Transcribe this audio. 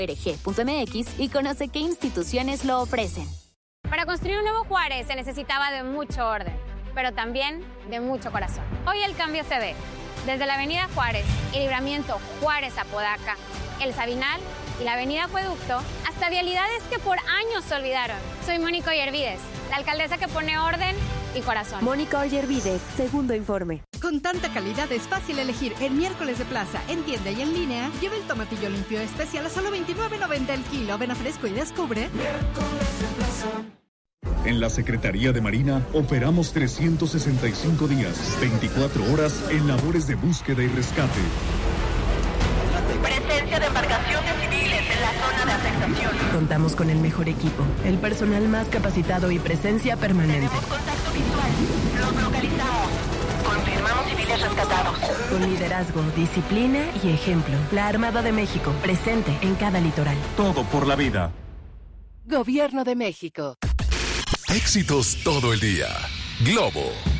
rg.mx y conoce qué instituciones lo ofrecen. Para construir un nuevo Juárez se necesitaba de mucho orden, pero también de mucho corazón. Hoy el cambio se ve desde la avenida Juárez y Libramiento Juárez-Apodaca, el Sabinal y la avenida Acueducto, hasta vialidades que por años se olvidaron. Soy Mónica Oyervides, la alcaldesa que pone orden y corazón. Mónica Oyervides, segundo informe. Con tanta calidad es fácil elegir. En miércoles de plaza, en tienda y en línea, lleva el tomatillo limpio especial a solo $29.90 el kilo. Ven a Fresco y descubre. Miércoles de plaza. En la Secretaría de Marina operamos 365 días, 24 horas en labores de búsqueda y rescate. Presencia de embarcaciones civiles en la zona de afectación. Contamos con el mejor equipo, el personal más capacitado y presencia permanente. Tenemos contacto visual. Los localizamos. Confirmamos civiles rescatados. Con liderazgo, disciplina y ejemplo. La Armada de México, presente en cada litoral. Todo por la vida. Gobierno de México. Éxitos todo el día. Globo